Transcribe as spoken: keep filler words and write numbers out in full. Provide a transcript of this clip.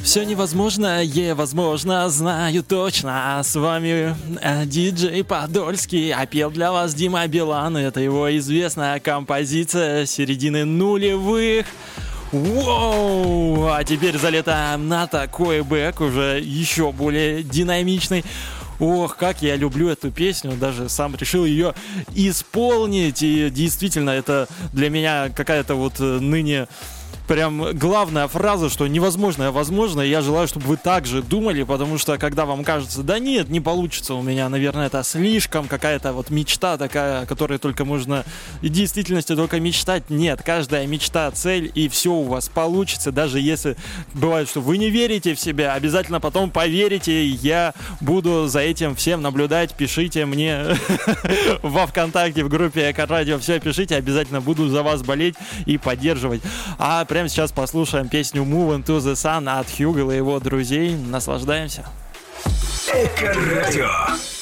Все невозможно, е, возможно, знаю точно. С вами э, диджей Подольский, а пел для вас Дима Билан. Это его известная композиция середины нулевых. Воу! А теперь залетаем на такой бэк, уже еще более динамичный. Ох, как я люблю эту песню, даже сам решил ее исполнить. И действительно, это для меня какая-то вот ныне прям главная фраза, что невозможное возможно. Я желаю, чтобы вы так же думали, потому что когда вам кажется, да нет, не получится у меня, наверное, это слишком какая-то вот мечта такая, о которой только можно в действительности только мечтать. Нет, каждая мечта цель, и все у вас получится. Даже если бывает, что вы не верите в себя, обязательно потом поверите. Я буду за этим всем наблюдать. Пишите мне во ВКонтакте, в группе Эко-радио, все пишите, обязательно буду за вас болеть и поддерживать. А прямо сейчас послушаем песню Move into the Sun от Хьюгла и его друзей. Наслаждаемся. Эко-радио.